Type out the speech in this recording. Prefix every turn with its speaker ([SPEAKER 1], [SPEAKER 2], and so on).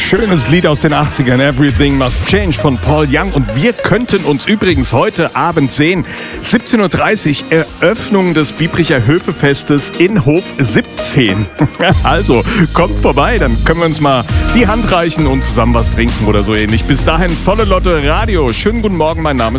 [SPEAKER 1] Schönes Lied aus den 80ern, Everything Must Change von Paul Young. Und wir könnten uns übrigens heute Abend sehen. 17.30 Uhr, Eröffnung des Biebricher Höfefestes in Hof 17. Also, kommt vorbei, dann können wir uns mal die Hand reichen und zusammen was trinken oder so ähnlich. Bis dahin, volle Lotte Radio. Schönen guten Morgen, mein Name ist